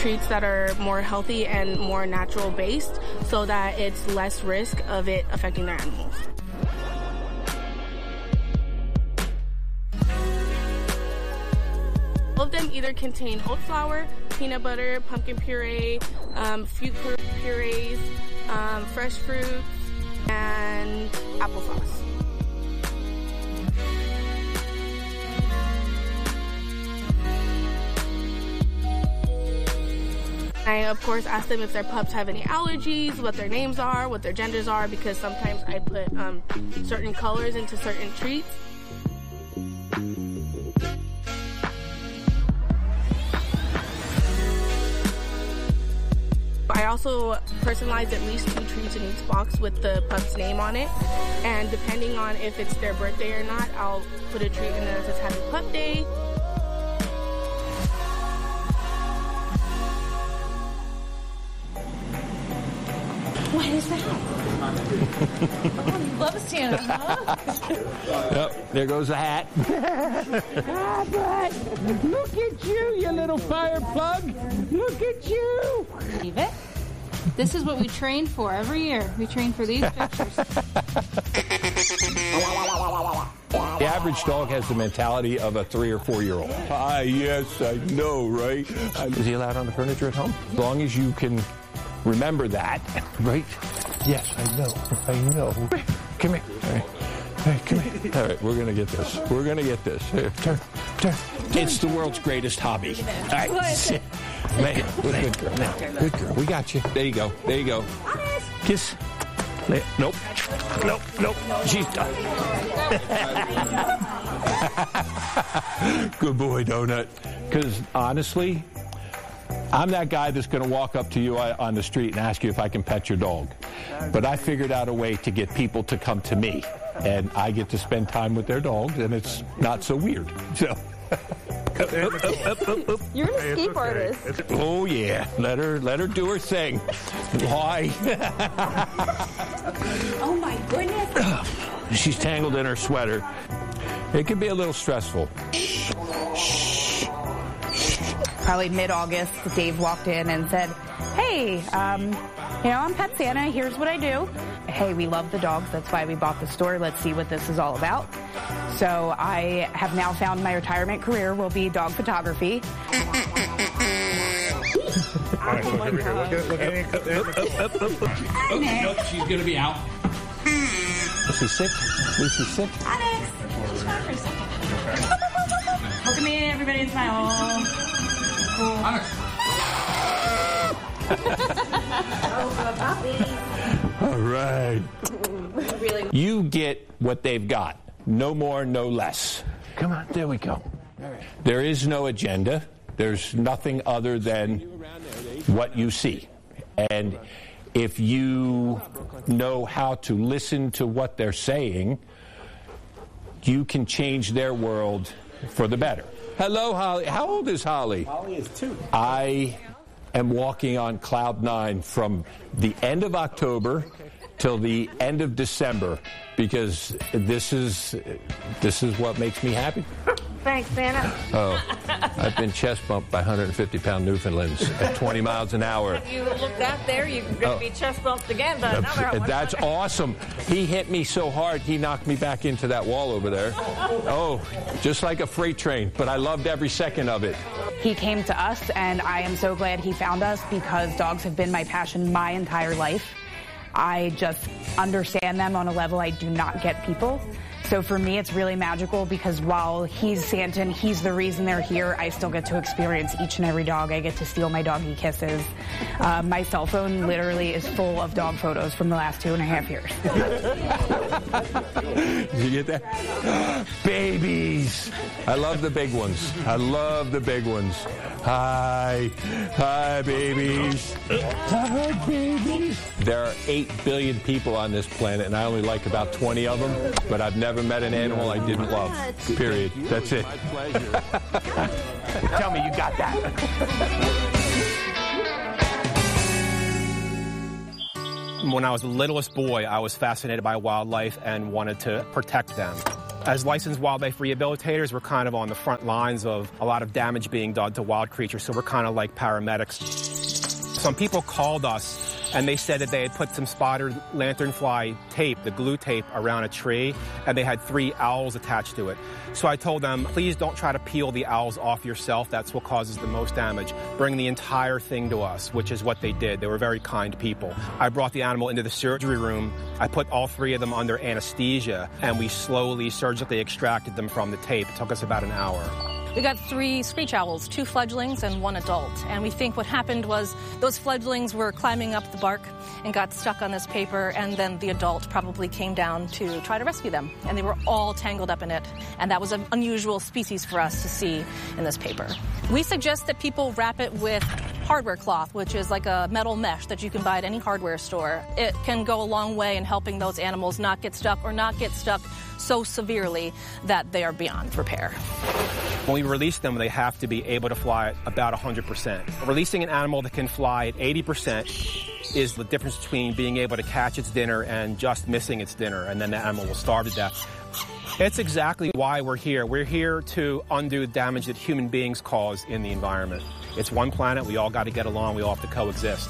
treats that are more healthy and more natural based so that it's less risk of it affecting their animals. All of them either contain oat flour, peanut butter, pumpkin puree, fruit purees, fresh fruits, and applesauce. I, of course, ask them if their pups have any allergies, what their names are, what their genders are, because sometimes I put certain colors into certain treats. I also personalize at least 2 treats in each box with the pup's name on it. And depending on if it's their birthday or not, I'll put a treat in there that says Happy Pup Day. What is that? Oh, you love Santa, huh? Yep, there goes the hat. Look at you little fire plug. Look at you. Believe it? This is what we train for every year. We train for these pictures. The average dog has the mentality of a 3 or 4 year old. Yes, I know, right? Is he allowed on the furniture at home? As long as you can remember that, right? Yes, I know. Come here. Hey, come here. All right, we're going to get this. Here, turn. It's the world's greatest hobby. All right, sit. Man, good girl. Now, good girl. We got you. There you go. Kiss. Nope. She's done. Good boy, Donut. Because honestly, I'm that guy that's going to walk up to you on the street and ask you if I can pet your dog. But I figured out a way to get people to come to me, and I get to spend time with their dogs, and it's not so weird. So. You're an escape artist. Oh yeah, let her do her thing. Why? Oh my goodness. She's tangled in her sweater. It can be a little stressful. Probably mid-August, Dave walked in and said, hey, I'm Pet Santa. Here's what I do. Hey, we love the dogs. That's why we bought the store. Let's see what this is all about. So I have now found my retirement career will be dog photography. Oh my God. Look at Nope, she's going to be out. Lucy's sick. Alex, just come for a second. Look at me, everybody, smile. Cool. All right. You get what they've got. No more, no less. Come on, there we go. There is no agenda. There's nothing other than what you see. And if you know how to listen to what they're saying, you can change their world for the better. Hello, Holly. How old is Holly? Holly is 2. I am walking on cloud 9 from the end of October till the end of December because this is what makes me happy. Thanks, Santa. Oh, I've been chest bumped by 150-pound Newfoundlands at 20 miles an hour. If you look out there, you're going to be chest bumped again by another one. That's awesome. He hit me so hard, he knocked me back into that wall over there. Oh, just like a freight train, but I loved every second of it. He came to us, and I am so glad he found us because dogs have been my passion my entire life. I just understand them on a level I do not get people. So for me, it's really magical because while he's Santa and he's the reason they're here, I still get to experience each and every dog. I get to steal my doggy kisses. My cell phone literally is full of dog photos from the last 2.5 years. Did you get that? Babies. I love the big ones. Hi, babies. Hi, babies. There are 8 billion people on this planet, and I only like about 20 of them, but I've never met an animal I didn't love. Period. That's it. My pleasure. Tell me you got that. When I was the littlest boy, I was fascinated by wildlife and wanted to protect them. As licensed wildlife rehabilitators, we're kind of on the front lines of a lot of damage being done to wild creatures, so we're kind of like paramedics. Some people called us and they said that they had put some spotted lanternfly tape, the glue tape, around a tree, and they had 3 owls attached to it. So I told them, please don't try to peel the owls off yourself. That's what causes the most damage. Bring the entire thing to us, which is what they did. They were very kind people. I brought the animal into the surgery room. I put all 3 of them under anesthesia, and we slowly surgically extracted them from the tape. It took us about an hour. We got 3 screech owls, 2 fledglings and 1 adult. And we think what happened was those fledglings were climbing up the bark and got stuck on this paper, and then the adult probably came down to try to rescue them. And they were all tangled up in it. And that was an unusual species for us to see in this paper. We suggest that people wrap it with hardware cloth, which is like a metal mesh that you can buy at any hardware store. It can go a long way in helping those animals not get stuck or not get stuck so severely that they are beyond repair. When we release them, they have to be able to fly at about 100%. Releasing an animal that can fly at 80% is the difference between being able to catch its dinner and just missing its dinner, and then the animal will starve to death. It's exactly why we're here. We're here to undo the damage that human beings cause in the environment. It's one planet. We all got to get along. We all have to coexist.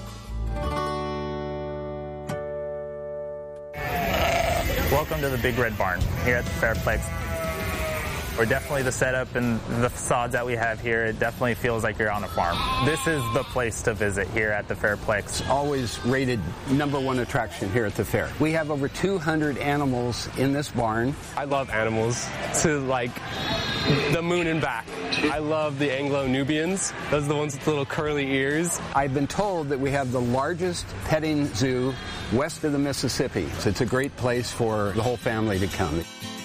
Welcome to the Big Red Barn here at the Fairplex. We're definitely the setup and the facades that we have here. It definitely feels like you're on a farm. This is the place to visit here at the Fairplex. Always rated #1 attraction here at the fair. We have over 200 animals in this barn. I love animals to like the moon and back. I love the Anglo-Nubians. Those are the ones with the little curly ears. I've been told that we have the largest petting zoo west of the Mississippi. So it's a great place for the whole family to come.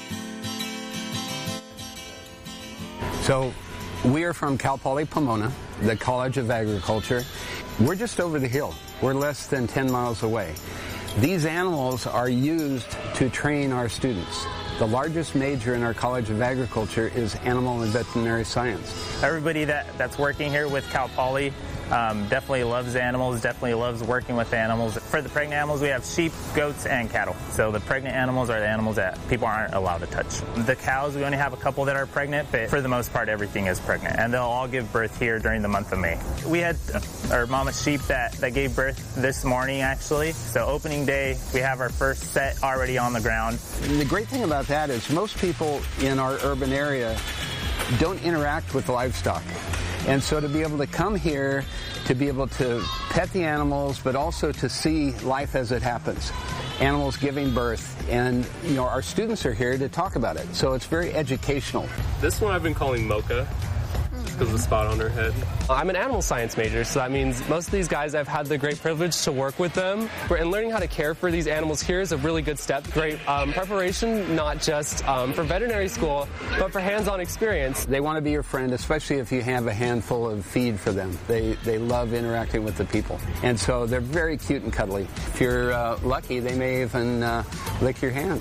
So we are from Cal Poly Pomona, the College of Agriculture. We're just over the hill. We're less than 10 miles away. These animals are used to train our students. The largest major in our College of Agriculture is animal and veterinary science. Everybody that's working here with Cal Poly definitely loves animals, definitely loves working with animals. For the pregnant animals, we have sheep, goats, and cattle. So the pregnant animals are the animals that people aren't allowed to touch. The cows, we only have a couple that are pregnant, but for the most part, everything is pregnant. And they'll all give birth here during the month of May. We had our mama sheep that gave birth this morning, actually. So opening day, we have our first set already on the ground. And the great thing about that is most people in our urban area don't interact with livestock. And so to be able to come here, to be able to pet the animals, but also to see life as it happens, animals giving birth, and our students are here to talk about it. So it's very educational. This one I've been calling Mocha, because of the spot on her head. I'm an animal science major, so that means most of these guys, I've had the great privilege to work with them. And learning how to care for these animals here is a really good step. Great preparation, not just for veterinary school, but for hands-on experience. They want to be your friend, especially if you have a handful of feed for them. They love interacting with the people. And so they're very cute and cuddly. If you're lucky, they may even lick your hand.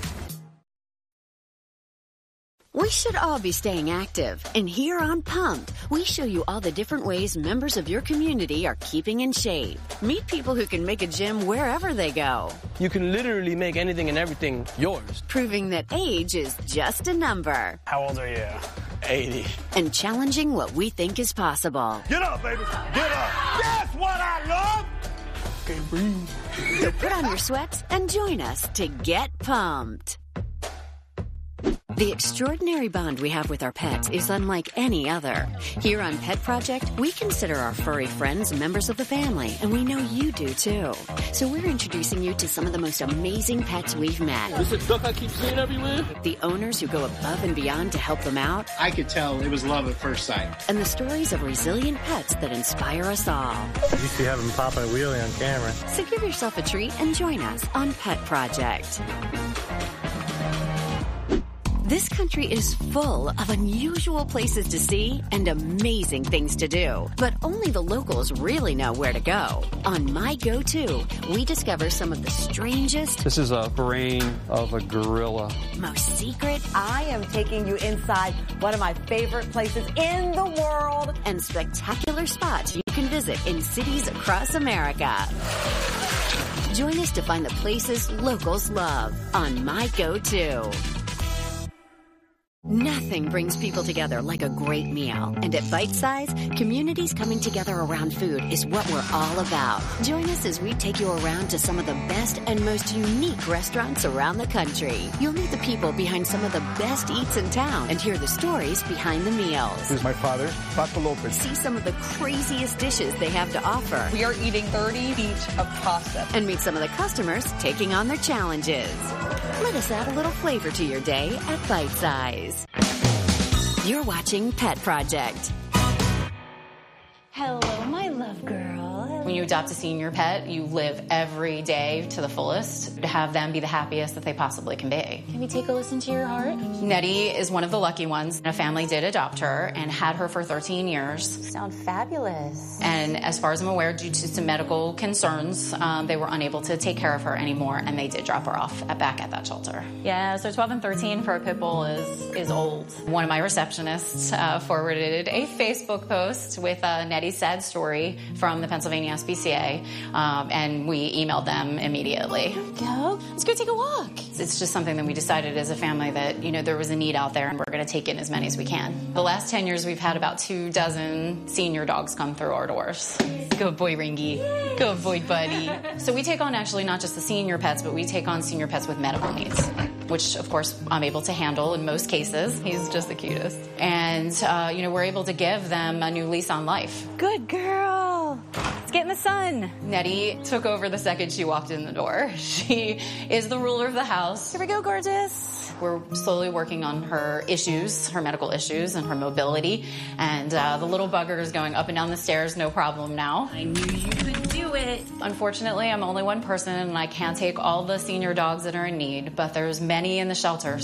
We should all be staying active, and here on Pumped, we show you all the different ways members of your community are keeping in shape. Meet people who can make a gym wherever they go. You can literally make anything and everything yours. Proving that age is just a number. How old are you? 80. And challenging what we think is possible. Get up, baby. Get up. That's what I love. Okay, breathe. So put on your sweats and join us to get pumped. The extraordinary bond we have with our pets is unlike any other. Here on Pet Project, we consider our furry friends members of the family, and we know you do too. So we're introducing you to some of the most amazing pets we've met. This is duck I keep seeing everywhere. The owners who go above and beyond to help them out. I could tell it was love at first sight. And the stories of resilient pets that inspire us all. You used to have them popping a wheelie on camera. So give yourself a treat and join us on Pet Project. This country is full of unusual places to see and amazing things to do, but only the locals really know where to go. On My Go-To, we discover some of the strangest... This is a brain of a gorilla. ...most secret... I am taking you inside one of my favorite places in the world... ...and spectacular spots you can visit in cities across America. Join us to find the places locals love on My Go-To. Nothing brings people together like a great meal. And at Bite Size, communities coming together around food is what we're all about. Join us as we take you around to some of the best and most unique restaurants around the country. You'll meet the people behind some of the best eats in town and hear the stories behind the meals. This is my father, Paco Lopez. See some of the craziest dishes they have to offer. We are eating 30 feet of pasta. And meet some of the customers taking on their challenges. Let us add a little flavor to your day at Bite Size. You're watching Pet Project. Hello, my love girl. When you adopt a senior pet, you live every day to the fullest to have them be the happiest that they possibly can be. Can we take a listen to your heart? Nettie is one of the lucky ones. A family did adopt her and had her for 13 years. You sound fabulous. And as far as I'm aware, due to some medical concerns, they were unable to take care of her anymore, and they did drop her off back at that shelter. Yeah, so 12 and 13 for a pit bull is old. One of my receptionists forwarded a Facebook post with Nettie's sad story from the Pennsylvania SPCA, and we emailed them immediately. Let's go take a walk. It's just something that we decided as a family that, you know, there was a need out there, and we're going to take in as many as we can. The last 10 years, we've had about 24 senior dogs come through our doors. Good boy, Ringy. Good boy, buddy. So we take on actually not just the senior pets, but we take on senior pets with medical needs, which, of course, I'm able to handle in most cases. He's just the cutest. And, you know, we're able to give them a new lease on life. Good girl. Let's get in the sun. Nettie took over the second she walked in the door. She is the ruler of the house. Here we go, gorgeous. We're slowly working on her issues, her medical issues, and her mobility. And the little bugger is going up and down the stairs, no problem now. I knew you could do it. Unfortunately, I'm only one person, and I can't take all the senior dogs that are in need, but there's many in the shelter.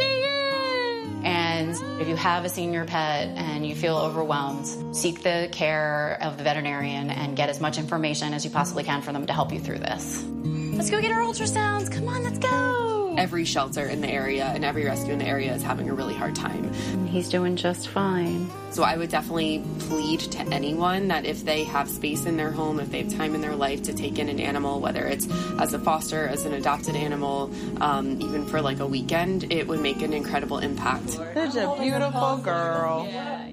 And if you have a senior pet and you feel overwhelmed, seek the care of the veterinarian and get as much information as you possibly can for them to help you through this. Let's go get our ultrasounds. Come on, let's go. Every shelter in the area and every rescue in the area is having a really hard time. He's doing just fine. So I would definitely plead to anyone that if they have space in their home, if they have time in their life to take in an animal, whether it's as a foster, as an adopted animal, even for like a weekend, it would make an incredible impact. Such a beautiful girl.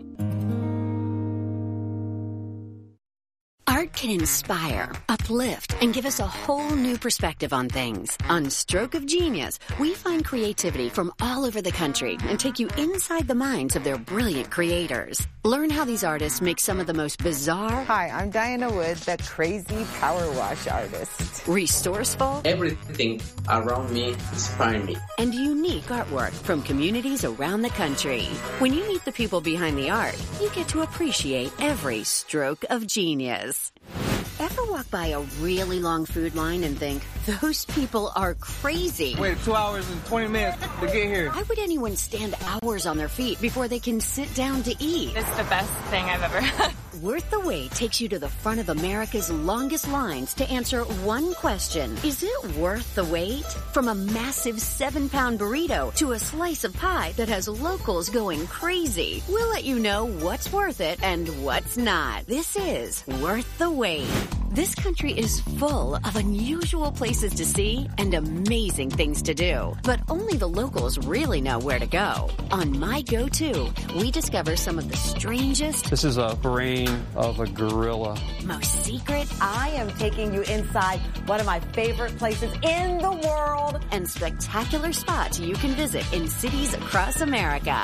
Art can inspire, uplift, and give us a whole new perspective on things. On Stroke of Genius, we find creativity from all over the country and take you inside the minds of their brilliant creators. Learn how these artists make some of the most bizarre... Hi, I'm Diana Wood, the crazy power wash artist. Resourceful... Everything around me inspires me. And unique artwork from communities around the country. When you meet the people behind the art, you get to appreciate every stroke of genius. Ever walk by a really long food line and think, those people are crazy? Wait 2 hours and 20 minutes to get here. Why would anyone stand hours on their feet before they can sit down to eat? It's the best thing I've ever had. Worth the Wait takes you to the front of America's longest lines to answer one question. Is it worth the wait? From a massive 7-pound burrito to a slice of pie that has locals going crazy. We'll let you know what's worth it and what's not. This is Worth the Wait. This country is full of unusual places to see and amazing things to do. But only the locals really know where to go. On My Go-To, we discover some of the strangest... This is a brain of a gorilla. Most secret... I am taking you inside one of my favorite places in the world. And spectacular spots you can visit in cities across America.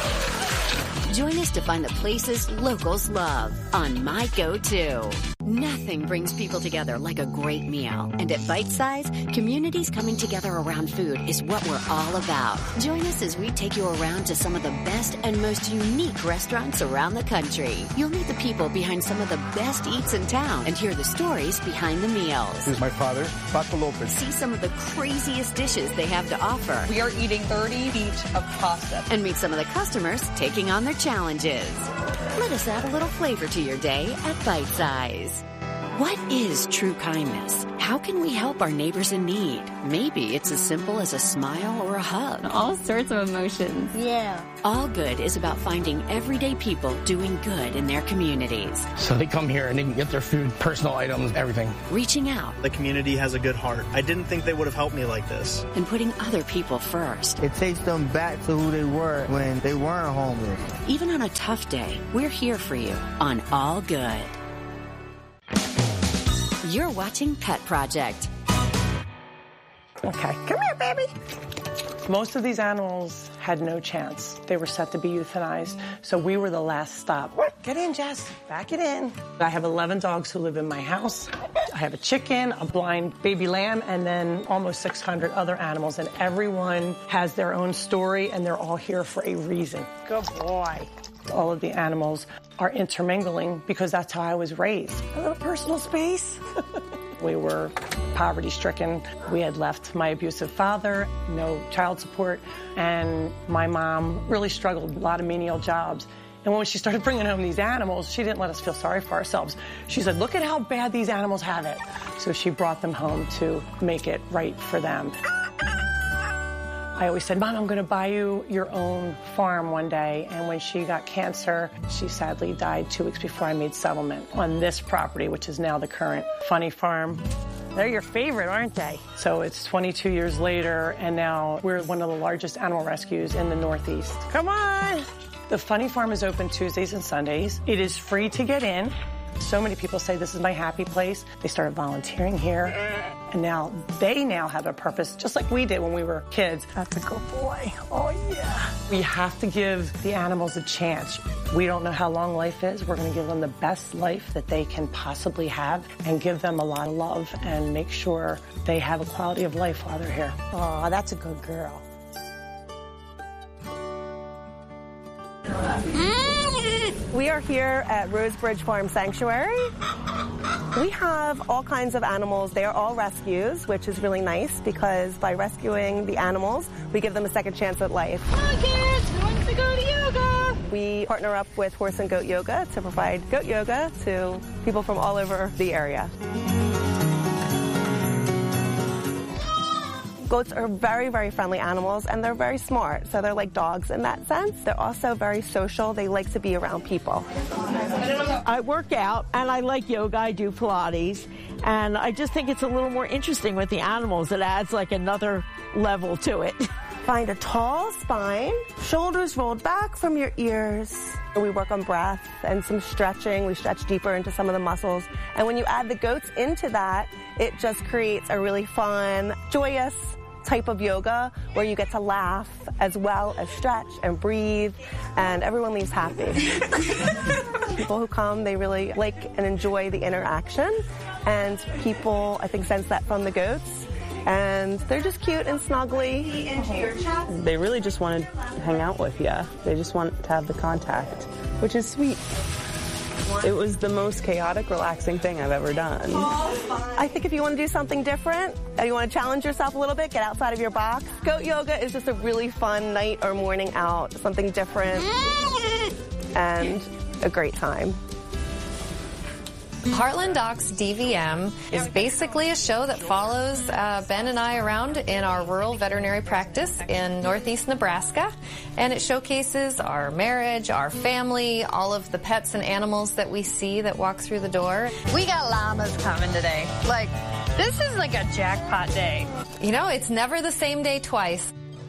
Join us to find the places locals love on My Go-To. Nothing brings people together like a great meal. And at Bite Size, communities coming together around food is what we're all about. Join us as we take you around to some of the best and most unique restaurants around the country. You'll meet the people behind some of the best eats in town and hear the stories behind the meals. This is my father, Paco Lopez. See some of the craziest dishes they have to offer. We are eating 30 feet of pasta. And meet some of the customers taking on their challenges. Let us add a little flavor to your day at Bite Size. What is true kindness? How can we help our neighbors in need? Maybe it's as simple as a smile or a hug. All sorts of emotions. Yeah. All Good is about finding everyday people doing good in their communities. So they come here and they can get their food, personal items, everything. Reaching out. The community has a good heart. I didn't think they would have helped me like this. And putting other people first. It takes them back to who they were when they weren't homeless. Even on a tough day, we're here for you on All Good. You're watching Pet Project. Okay, come here, baby. Most of these animals had no chance. They were set to be euthanized, so we were the last stop. Get in, Jess. Back it in. I have 11 dogs who live in my house. I have a chicken, a blind baby lamb, and then almost 600 other animals, and everyone has their own story, and they're all here for a reason. Good boy. All of the animals are intermingling because that's how I was raised. A little personal space. We were poverty-stricken. We had left my abusive father, no child support, and my mom really struggled, a lot of menial jobs. And when she started bringing home these animals, she didn't let us feel sorry for ourselves. She said, look at how bad these animals have it. So she brought them home to make it right for them. I always said, Mom, I'm going to buy you your own farm one day. And when she got cancer, she sadly died 2 weeks before I made settlement on this property, which is now the current Funny Farm. They're your favorite, aren't they? So it's 22 years later, and now we're one of the largest animal rescues in the Northeast. Come on! The Funny Farm is open Tuesdays and Sundays. It is free to get in. So many people say this is my happy place. They started volunteering here, and now they have a purpose, just like we did when we were kids. That's a good boy. Oh, yeah. We have to give the animals a chance. We don't know how long life is. We're going to give them the best life that they can possibly have and give them a lot of love and make sure they have a quality of life while they're here. Oh, that's a good girl. We are here at Rosebridge Farm Sanctuary. We have all kinds of animals. They are all rescues, which is really nice because by rescuing the animals, we give them a second chance at life. Hi kids, who wants to go to yoga? We partner up with Horse and Goat Yoga to provide goat yoga to people from all over the area. Goats are very, very friendly animals, and they're very smart. So they're like dogs in that sense. They're also very social. They like to be around people. I work out, and I like yoga. I do Pilates, and I just think it's a little more interesting with the animals. It adds like another level to it. Find a tall spine, shoulders rolled back from your ears. We work on breath and some stretching. We stretch deeper into some of the muscles. And when you add the goats into that, it just creates a really fun, joyous type of yoga where you get to laugh as well as stretch and breathe, and everyone leaves happy. People who come, they really like and enjoy the interaction, and people, I think, sense that from the goats. And they're just cute and snuggly. They really just want to hang out with you. They just want to have the contact, which is sweet. It was the most chaotic, relaxing thing I've ever done. I think if you want to do something different, and you want to challenge yourself a little bit, get outside of your box, goat yoga is just a really fun night or morning out, something different, and a great time. Heartland Docs DVM is basically a show that follows Ben and I around in our rural veterinary practice in northeast Nebraska, and it showcases our marriage, our family, all of the pets and animals that we see that walk through the door. We got llamas coming today. Like, this is like a jackpot day. You know, it's never the same day twice.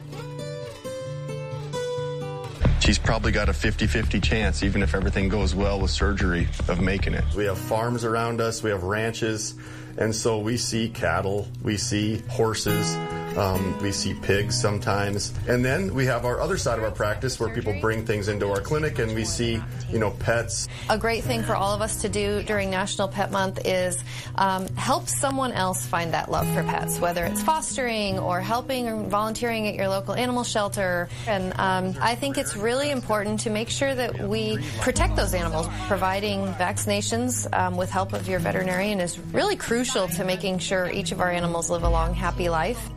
She's probably got a 50-50 chance, even if everything goes well with surgery, of making it. We have farms around us, we have ranches, and so we see cattle, we see horses, we see pigs sometimes. And then we have our other side of our practice where people bring things into our clinic and we see, pets. A great thing for all of us to do during National Pet Month is help someone else find that love for pets, whether it's fostering or helping or volunteering at your local animal shelter. And I think it's really important to make sure that we protect those animals. Providing vaccinations with help of your veterinarian is really crucial to making sure each of our animals live a long, happy life.